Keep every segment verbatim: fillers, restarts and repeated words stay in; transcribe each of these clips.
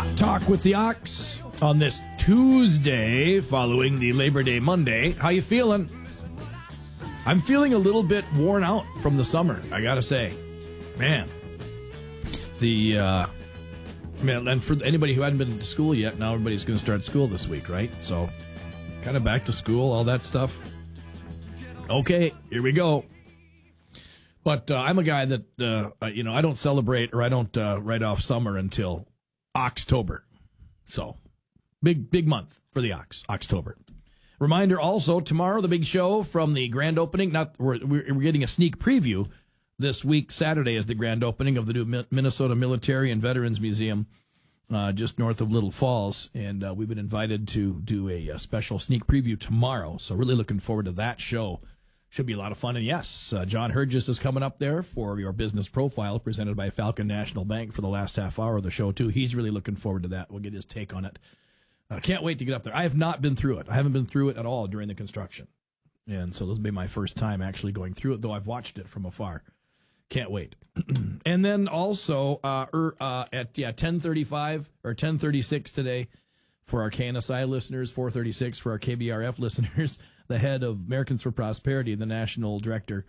Hot Talk with the Ox on this Tuesday following the Labor Day Monday. How you feeling? I'm feeling a little bit worn out from the summer, I gotta say. Man. The, uh, man, and for anybody who hadn't been to school yet, now everybody's going to start school this week, right? So, kind of back to school, all that stuff. Okay, here we go. But uh, I'm a guy that, uh, you know, I don't celebrate or I don't uh, write off summer until October. So, big, big month for the Ox, October. Reminder also, tomorrow, the big show from the grand opening. Not We're, we're getting a sneak preview. This week, Saturday, is the grand opening of the new Minnesota Military and Veterans Museum uh, just north of Little Falls. And uh, we've been invited to do a, a special sneak preview tomorrow. So really looking forward to that show. Should be a lot of fun. And yes, uh, John Hergis is coming up there for your business profile presented by Falcon National Bank for the last half hour of the show, too. He's really looking forward to that. We'll get his take on it. I uh, can't wait to get up there. I have not been through it. I haven't been through it at all during the construction. And so this will be my first time actually going through it, though I've watched it from afar. Can't wait. And then also uh, er, uh, at yeah ten thirty-five or ten thirty-six today for our K N S I listeners, four thirty-six for our K B R F listeners, the head of Americans for Prosperity, the national director,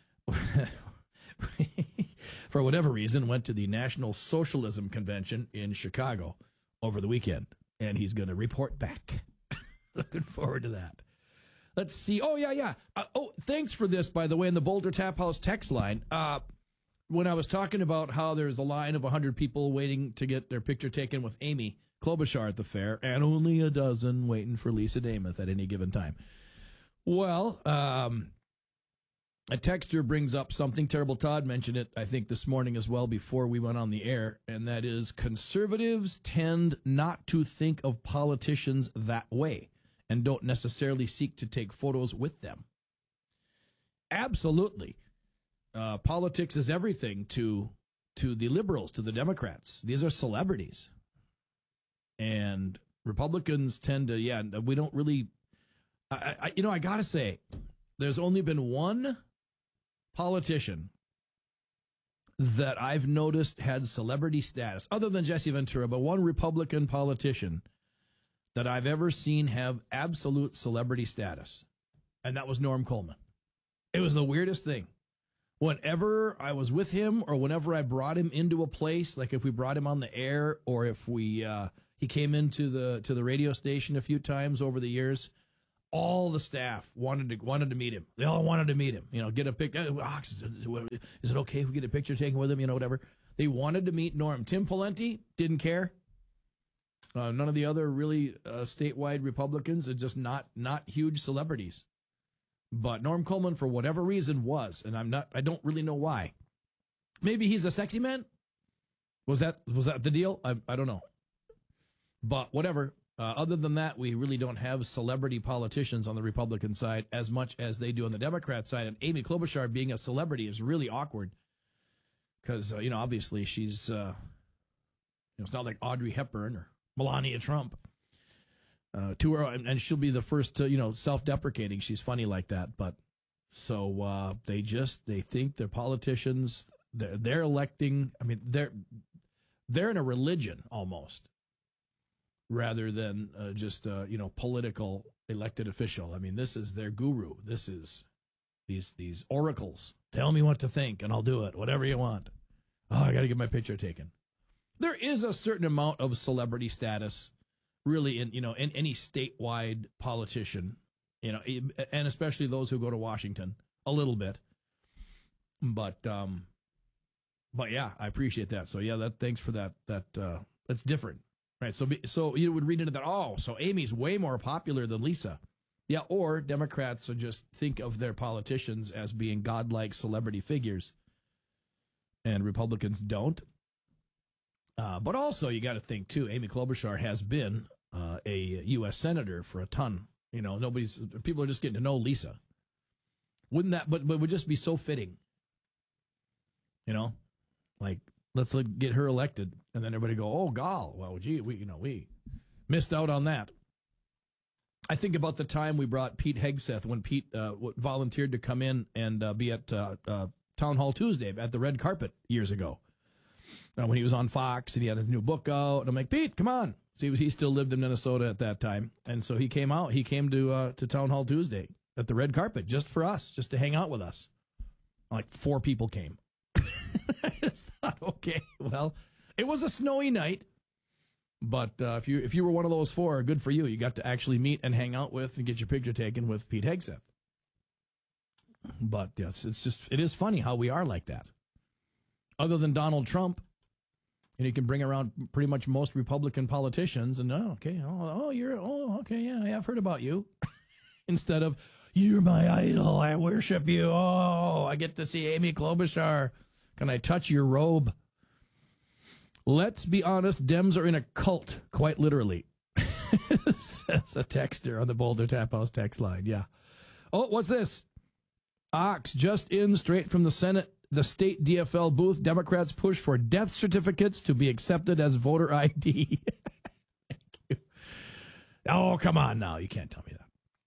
for whatever reason, went to the National Socialism Convention in Chicago over the weekend, and he's going to report back. Looking forward to that. Let's see. Oh, yeah, yeah. Uh, oh, thanks for this, by the way, in the Boulder Tap House text line. Uh, when I was talking about how there's a line of one hundred people waiting to get their picture taken with Amy Klobuchar at the fair, and only a dozen waiting for Lisa Namath at any given time. Well, um, a texter brings up something. Terrible Todd mentioned it, I think, this morning as well before we went on the air, and that is conservatives tend not to think of politicians that way and don't necessarily seek to take photos with them. Absolutely. Uh, politics is everything to to the liberals, to the Democrats. These are celebrities. And Republicans tend to, yeah, we don't really, I, I, you know, I got to say, there's only been one politician that I've noticed had celebrity status, other than Jesse Ventura, but one Republican politician that I've ever seen have absolute celebrity status, and that was Norm Coleman. It was the weirdest thing. Whenever I was with him or whenever I brought him into a place, like if we brought him on the air or if we uh, he came into the to the radio station a few times over the years, all the staff wanted to wanted to meet him. They all wanted to meet him. You know, get a picture. Is it okay if we get a picture taken with him? You know, whatever. They wanted to meet Norm. Tim Pawlenty didn't care. Uh, none of the other really uh, statewide Republicans are just not not huge celebrities. But Norm Coleman, for whatever reason, was, and I'm not. I don't really know why. Maybe he's a sexy man. Was that was that the deal? I I don't know. But whatever. Uh, other than that, we really don't have celebrity politicians on the Republican side as much as they do on the Democrat side. And Amy Klobuchar being a celebrity is really awkward because uh, you know obviously she's uh, you know it's not like Audrey Hepburn or Melania Trump. Uh, to her, and she'll be the first to, you know, self-deprecating. She's funny like that, but so uh, they just they think they're politicians. They're, they're electing. I mean, they're they're in a religion almost, rather than uh, just uh, you know political elected official. I mean, this is their guru. This is these these oracles. Tell me what to think, and I'll do it. Whatever you want. Oh, I got to get my picture taken. There is a certain amount of celebrity status. Really, in you know, in any statewide politician, you know, and especially those who go to Washington, a little bit. But, um, but yeah, I appreciate that. So yeah, that thanks for that. That uh, that's different, right? So, so you would read into that. Oh, so Amy's way more popular than Lisa, yeah. Or Democrats are just think of their politicians as being godlike celebrity figures, and Republicans don't. Uh, but also, you got to think too. Amy Klobuchar has been uh, a U S senator for a ton. You know, nobody's people are just getting to know Lisa. Wouldn't that? But but would just be so fitting. You know, like let's like, get her elected, and then everybody go, oh, gall. Well, gee, we you know we missed out on that. I think about the time we brought Pete Hegseth when Pete uh, volunteered to come in and uh, be at uh, uh, Town Hall Tuesday at the red carpet years ago. uh, when he was on Fox and he had his new book out. And I'm like, Pete, come on. So he, was, he still lived in Minnesota at that time. And so he came out. He came to uh, to Town Hall Tuesday at the red carpet just for us, just to hang out with us. Like four people came. I just thought, okay, well, it was a snowy night. But uh, if you if you were one of those four, good for you. You got to actually meet and hang out with and get your picture taken with Pete Hegseth. But yes, it's just it is funny how we are like that. Other than Donald Trump, and you can bring around pretty much most Republican politicians, and oh, okay, oh, oh you're oh, okay, yeah, yeah, I've heard about you. Instead of you're my idol, I worship you. Oh, I get to see Amy Klobuchar. Can I touch your robe? Let's be honest, Dems are in a cult, quite literally. Says a texter on the Boulder Tap House text line. Yeah. Oh, what's this? Ox just in straight from the Senate, the state D F L booth. Democrats push for death certificates to be accepted as voter I D. Thank you. Oh, come on now. You can't tell me that.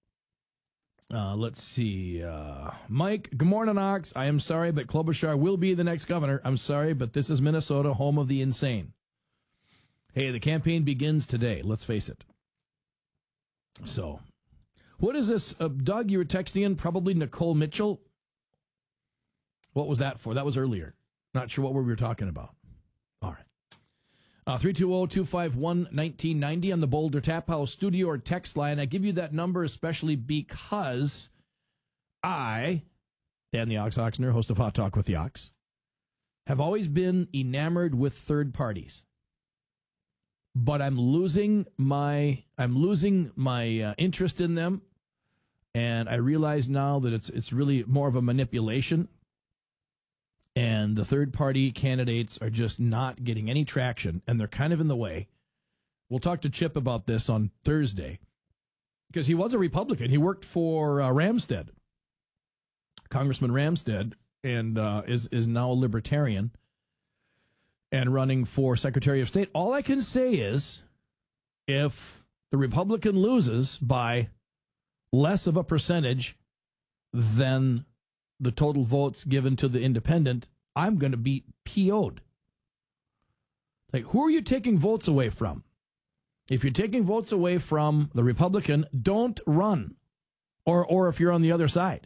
Uh, let's see. Uh, Mike, good morning, Ox. I am sorry, but Klobuchar will be the next governor. I'm sorry, but this is Minnesota, home of the insane. Hey, the campaign begins today. Let's face it. So, what is this? Uh, Doug, you were texting in probably Nicole Mitchell. What was that for? That was earlier. Not sure what we were talking about. All right. Uh, three two zero, two five one, one nine nine zero on the Boulder Tap House studio or text line. I give you that number especially because I, Dan the Ox Oxner, host of Hot Talk with the Ox, have always been enamored with third parties. But I'm losing my I'm losing my uh, interest in them, and I realize now that it's it's really more of a manipulation. And the third-party candidates are just not getting any traction, and they're kind of in the way. We'll talk to Chip about this on Thursday, because he was a Republican. He worked for uh, Ramstead, Congressman Ramstead, and uh, is, is now a Libertarian and running for Secretary of State. All I can say is if the Republican loses by less of a percentage than the total votes given to the independent, I'm going to be P O'd. Like, who are you taking votes away from? If you're taking votes away from the Republican, don't run. Or, or if you're on the other side.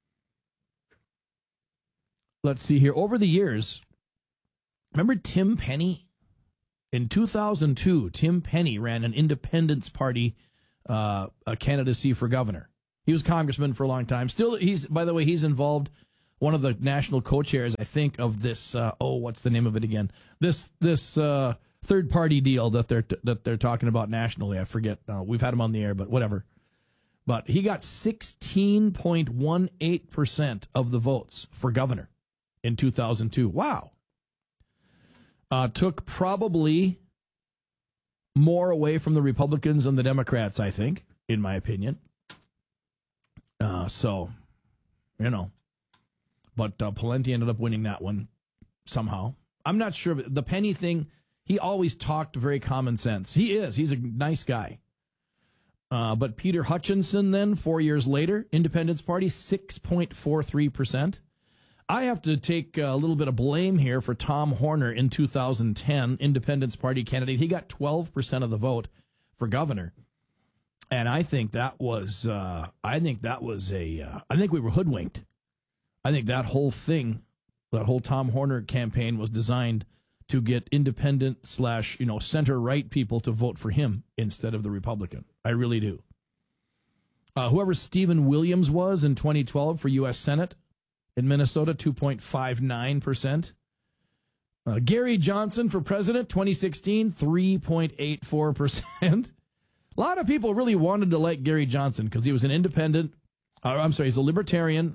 Let's see here. Over the years, remember Tim Penny? In two thousand two, Tim Penny ran an Independence Party uh, a candidacy for governor. He was congressman for a long time. Still, he's, by the way, he's involved, one of the national co-chairs, I think, of this, uh, oh, what's the name of it again? This this uh, third-party deal that they're that they're talking about nationally. I forget. Uh, we've had him on the air, but whatever. But he got sixteen point one eight percent of the votes for governor in two thousand two. Wow. Uh, took probably more away from the Republicans than the Democrats, I think, in my opinion. Uh, so, you know, but uh, Pawlenty ended up winning that one somehow. I'm not sure. But the Penny thing, he always talked very common sense. He is. He's a nice guy. Uh, but Peter Hutchinson then, four years later, Independence Party, six point four three percent. I have to take a little bit of blame here for Tom Horner in two thousand ten, Independence Party candidate. He got twelve percent of the vote for governor. And I think that was, uh, I think that was a, uh, I think we were hoodwinked. I think that whole thing, that whole Tom Horner campaign was designed to get independent slash, you know, center-right people to vote for him instead of the Republican. I really do. Uh, whoever Stephen Williams was in twenty twelve for U S Senate in Minnesota, two point five nine percent. Uh, Gary Johnson for president, twenty sixteen, three point eight four percent. A lot of people really wanted to like Gary Johnson because he was an independent, uh, I'm sorry, he's a libertarian,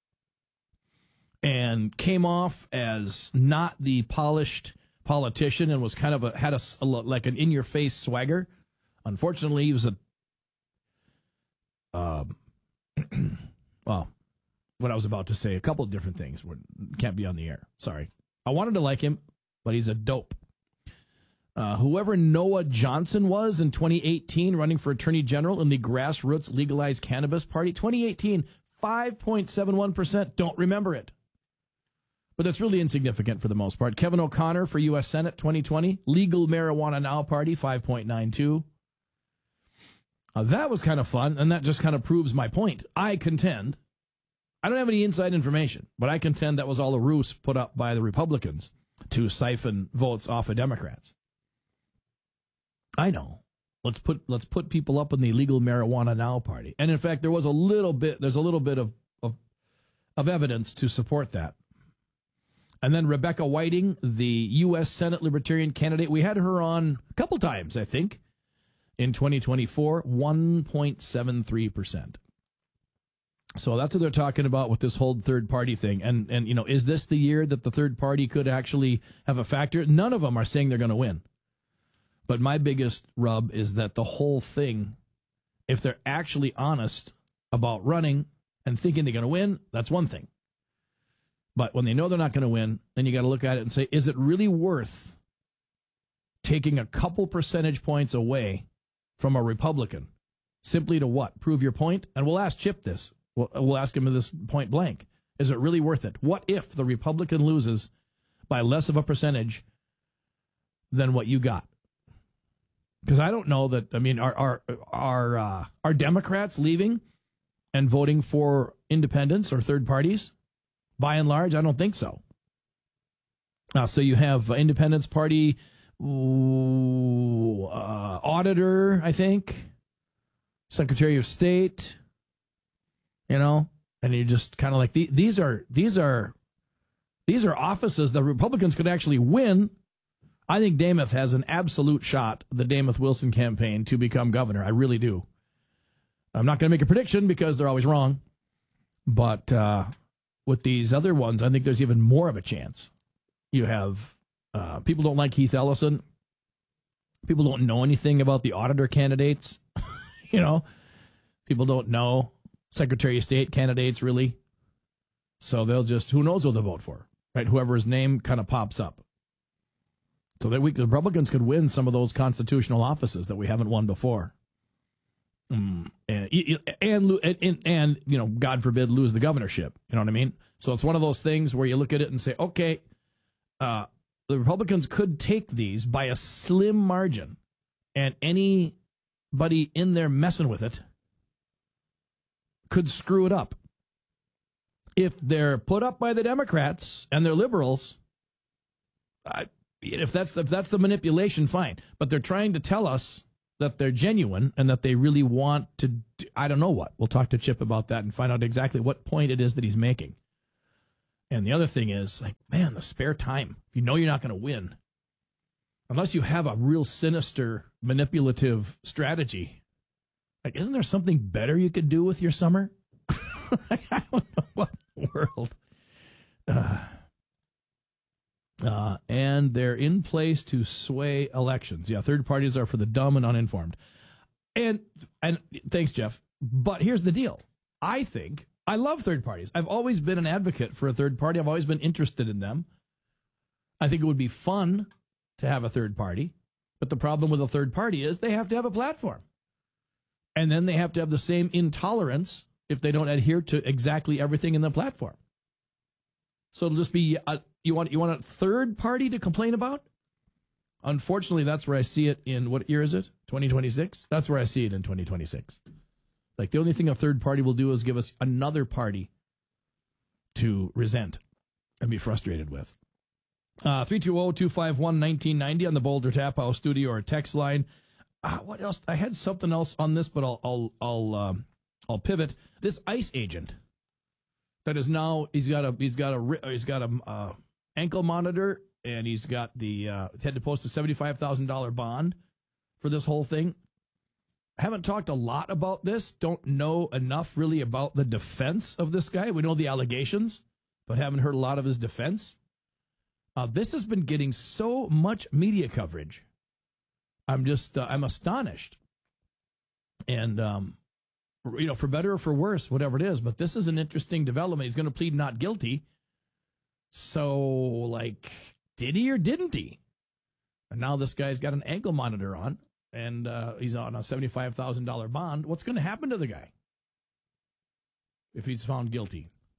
and came off as not the polished politician and was kind of a, had a, a like an in-your-face swagger. Unfortunately, he was a, uh, well, what I was about to say, a couple of different things. Can't be on the air. Sorry. I wanted to like him, but he's a dope. Uh, whoever Noah Johnson was in twenty eighteen, running for attorney general in the grassroots legalized cannabis party, twenty eighteen, five point seven one percent. Don't remember it. but that's really insignificant for the most part. Kevin O'Connor for U S Senate twenty twenty, Legal Marijuana Now Party, five point nine two. Uh, that was kind of fun, and that just kind of proves my point. I contend, I don't have any inside information, but I contend that was all a ruse put up by the Republicans to siphon votes off of Democrats. I know. Let's put let's put people up in the Legal Marijuana Now Party. And in fact, there was a little bit, there's a little bit of, of, of evidence to support that. And then Rebecca Whiting, the U S Senate Libertarian candidate, we had her on a couple times, I think, in twenty twenty-four, one point seven three percent. So that's what they're talking about with this whole third party thing. And, and you know, is this the year that the third party could actually have a factor? None of them are saying they're going to win. But my biggest rub is that the whole thing, if they're actually honest about running and thinking they're going to win, that's one thing. But when they know they're not going to win, then you got to look at it and say, is it really worth taking a couple percentage points away from a Republican simply to what? Prove your point? And we'll ask Chip this. We'll, we'll ask him this point blank. Is it really worth it? What if the Republican loses by less of a percentage than what you got? Because I don't know that, I mean, are are are, uh, are Democrats leaving and voting for independents or third parties? By and large, I don't think so. Uh, so you have uh, Independence Party ooh, uh, auditor, I think, Secretary of State, you know, and you just kind of like, the, these are these are these are offices that Republicans could actually win. I think Dameth has an absolute shot, the Dameth-Wilson campaign, to become governor. I really do. I'm not going to make a prediction because they're always wrong. But uh, with these other ones, I think there's even more of a chance. You have uh, people don't like Keith Ellison. People don't know anything about the auditor candidates. You know, people don't know Secretary of State candidates, really. So they'll just, who knows who they'll vote for, right? Whoever's name kind of pops up. So that we, the Republicans could win some of those constitutional offices that we haven't won before. Mm, and, and, and, and, you know, God forbid, lose the governorship. You know what I mean? So it's one of those things where you look at it and say, okay, uh, the Republicans could take these by a slim margin, and anybody in there messing with it could screw it up. If they're put up by the Democrats and they're liberals, I, if that's the, if that's the manipulation, fine. But they're trying to tell us that they're genuine and that they really want to do, I don't know what. We'll talk to Chip about that and find out exactly what point it is that he's making. And the other thing is, like, man, the spare time. You know you're not going to win unless you have a real sinister, manipulative strategy. Like, isn't there something better you could do with your summer? Like, I don't know what world. Uh, uh, and they're in place to sway elections. Yeah, third parties are for the dumb and uninformed. And and thanks, Jeff. But here's the deal. I think I love third parties. I've always been an advocate for a third party. I've always been interested in them. I think it would be fun to have a third party. But the problem with a third party is they have to have a platform. And then they have to have the same intolerance if they don't adhere to exactly everything in the platform. So it'll just be, a, you want you want a third party to complain about? Unfortunately, that's where I see it in, what year is it? twenty twenty-six? That's where I see it in twenty twenty-six. Like, the only thing a third party will do is give us another party to resent and be frustrated with. Uh, three two zero, two five one, one nine nine zero on the Boulder Tap House studio or text line. Uh, what else? I had something else on this, but I'll I'll I'll um, I'll pivot. This ICE agent that is now he's got a he's got a he's got a uh, ankle monitor, and he's got the uh, had to post a seventy-five thousand dollars bond for this whole thing. Haven't talked a lot about this. Don't know enough really about the defense of this guy. We know the allegations, but haven't heard a lot of his defense. Uh, this has been getting so much media coverage. I'm just uh, I'm astonished. And um, you know, for better or for worse, whatever it is, but this is an interesting development. He's going to plead not guilty. So, like, did he or didn't he? And now this guy's got an ankle monitor on, and uh, he's on a seventy-five thousand dollars bond. What's going to happen to the guy if he's found guilty?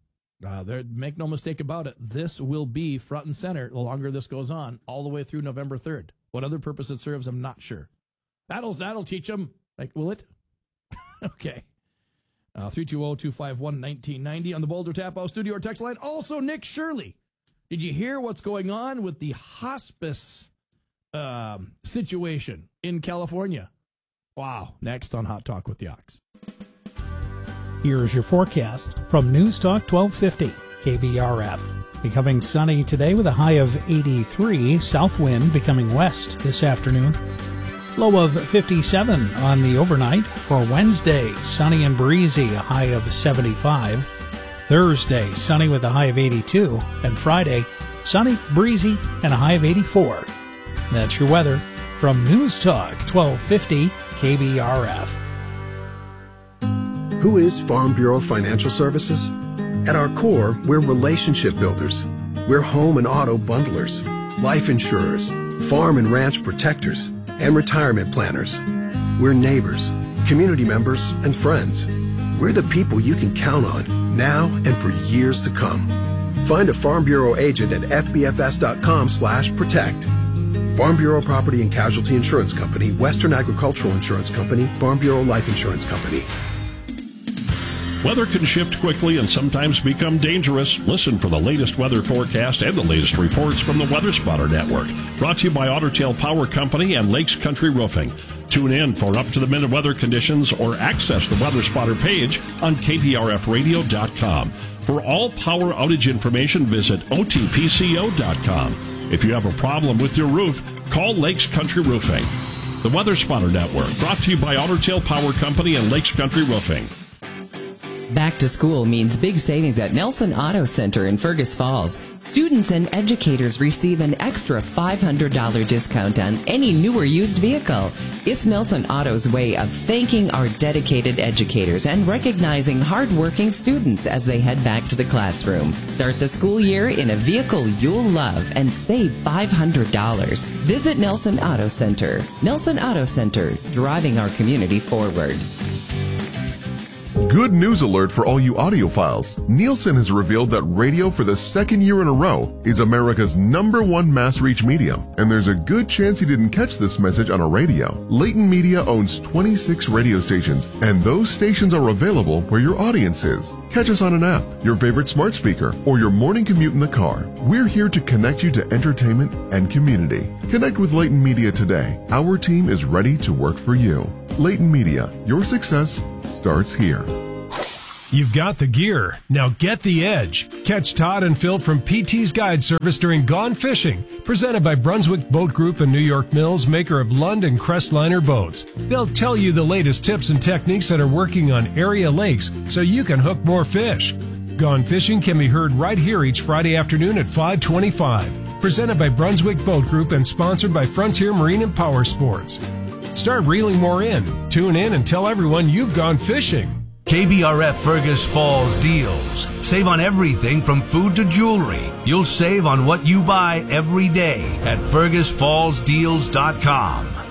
Uh, there, make no mistake about it. This will be front and center the longer this goes on, all the way through November third. What other purpose it serves, I'm not sure. That'll, that'll teach them. Like, will it? Okay. Uh, three two zero, two five one, one nine nine zero on the Boulder Tap House studio or text line. Also, Nick Shirley. Did you hear what's going on with the hospice um, situation in California? Wow. Next on Hot Talk with the Ox. Here's your forecast from News Talk twelve fifty K B R F. Becoming sunny today with a high of eighty-three. South wind becoming west this afternoon. Low of fifty-seven on the overnight. For Wednesday, sunny and breezy, a high of seventy-five. Thursday, sunny with a high of eighty-two. And Friday, sunny, breezy, and a high of eighty-four. That's your weather from News Talk twelve fifty K B R F. Who is Farm Bureau Financial Services? At our core, we're relationship builders. We're home and auto bundlers, life insurers, farm and ranch protectors, and retirement planners. We're neighbors, community members, and friends. We're the people you can count on now and for years to come. Find a Farm Bureau agent at f b f s dot com slash protect. Farm Bureau Property and Casualty Insurance Company, Western Agricultural Insurance Company, Farm Bureau Life Insurance Company. Weather can shift quickly and sometimes become dangerous. Listen for the latest weather forecast and the latest reports from the Weather Spotter Network. Brought to you by Otter Tail Power Company and Lakes Country Roofing. Tune in for up-to-the-minute weather conditions or access the Weather Spotter page on k p r f radio dot com. For all power outage information, visit o t p c o dot com. If you have a problem with your roof, call Lakes Country Roofing. The Weather Spotter Network, brought to you by Otter Tail Power Company and Lakes Country Roofing. Back to school means big savings at Nelson Auto Center in Fergus Falls. Students and educators receive an extra five hundred dollars discount on any new or used vehicle. It's Nelson Auto's way of thanking our dedicated educators and recognizing hardworking students as they head back to the classroom. Start the school year in a vehicle you'll love and save five hundred dollars. Visit Nelson Auto Center. Nelson Auto Center, driving our community forward. Good news alert for all you audiophiles. Nielsen has revealed that radio for the second year in a row is America's number one mass reach medium, and there's a good chance you didn't catch this message on a radio. Leighton Media owns twenty-six radio stations, and those stations are available where your audience is. Catch us on an app, your favorite smart speaker, or your morning commute in the car. We're here to connect you to entertainment and community. Connect with Leighton Media today. Our team is ready to work for you. Leighton Media, your success starts here. You've got the gear. Now get the edge. Catch Todd and Phil from P T's Guide Service during Gone Fishing, presented by Brunswick Boat Group and New York Mills, maker of Lund and Crestliner boats. They'll tell you the latest tips and techniques that are working on area lakes so you can hook more fish. Gone Fishing can be heard right here each Friday afternoon at five twenty-five. Presented by Brunswick Boat Group and sponsored by Frontier Marine and Power Sports. Start reeling more in. Tune in and tell everyone you've gone fishing. K B R F Fergus Falls deals. Save on everything from food to jewelry. You'll save on what you buy every day at fergus falls deals dot com.